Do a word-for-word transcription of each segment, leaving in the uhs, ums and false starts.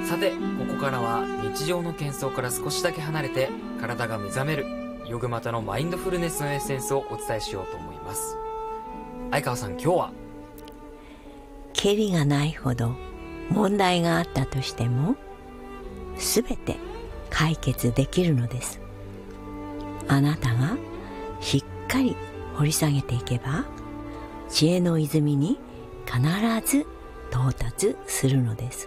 さて、ここからは日常の喧騒から少しだけ離れて体が目覚めるヨグマタのマインドフルネスのエッセンスをお伝えしようと思います。相川さん、今日はけりがないほど問題があったとしてもすべて解決できるのです。あなたがしっかり掘り下げていけば知恵の泉に必ず到達するのです。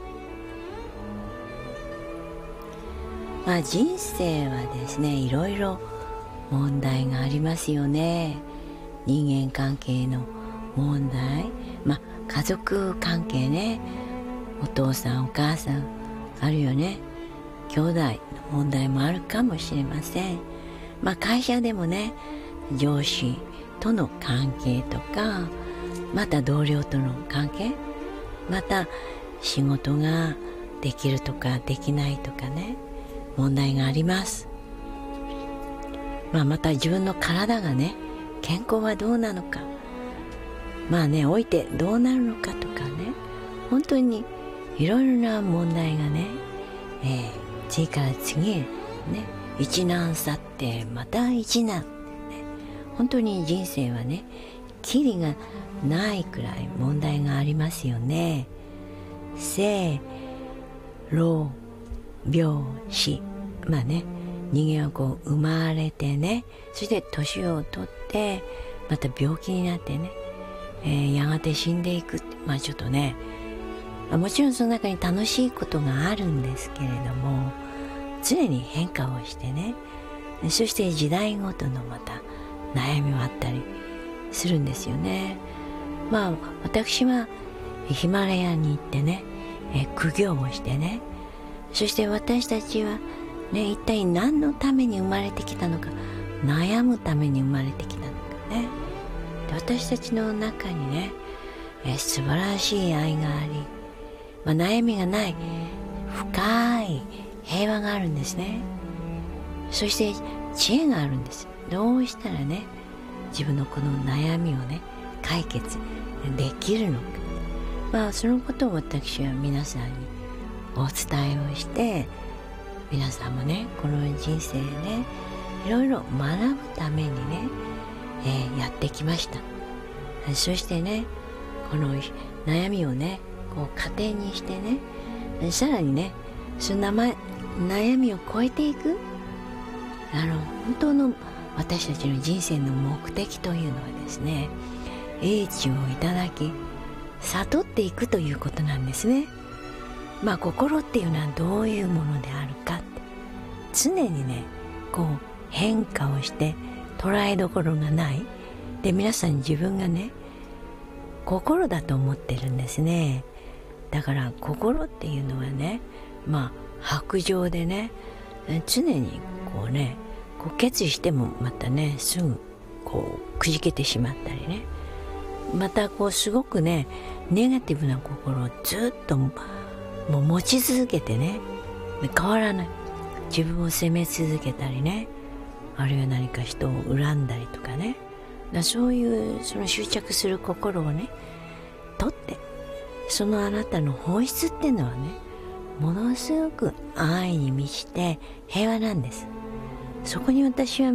まあ人生はですね、いろいろ問題がありますよね。人間関係の問題、まあ家族関係ね、お父さんお母さん、あるいはね兄弟の問題もあるかもしれません。まあ会社でもね、上司との関係とか、また同僚との関係、また仕事ができるとかできないとかね、問題があります。まあまた自分の体がね、健康はどうなのか、まあね老いてどうなるのかとかね、本当にいろいろな問題がね、えー、次から次へね、一難去ってまた一難、ね、本当に人生はね、キリがないくらい問題がありますよね。生老病死、まあね、人間はこう生まれてね、そして年を取ってまた病気になってね、えー、やがて死んでいく。まあちょっとね、もちろんその中に楽しいことがあるんですけれども、常に変化をしてね、そして時代ごとのまた悩みもあったりするんですよね。まあ私はヒマラヤに行ってね、えー、苦行をしてね、そして私たちはね、一体何のために生まれてきたのか、悩むために生まれてきたのかね。で、私たちの中にね、えー、素晴らしい愛があり、まあ、悩みがない深い平和があるんですね。そして知恵があるんです。どうしたらね、自分のこの悩みをね解決できるのか、まあそのことを私は皆さんにお伝えをして、皆さんもねこの人生ね、いろいろ学ぶためにね、えー、やってきました。そしてね、この悩みをねこう糧にしてね、さらにねその悩みを超えていく、あの本当の私たちの人生の目的というのはですね、英知をいただき悟っていくということなんですね。まあ心っていうのはどういうものであるかって、常にねこう変化をして捉えどころがないで、皆さん自分がね心だと思ってるんですね。だから心っていうのはね、まあ白状でね、常にこうねこう決意してもまたねすぐこうくじけてしまったりね、またこうすごくねネガティブな心をずっともう持ち続けてね、変わらない自分を責め続けたりね、あるいは何か人を恨んだりとかね、だそういうその執着する心をね取って、そのあなたの本質っていうのはね、ものすごく愛に満ちて平和なんです。そこに私は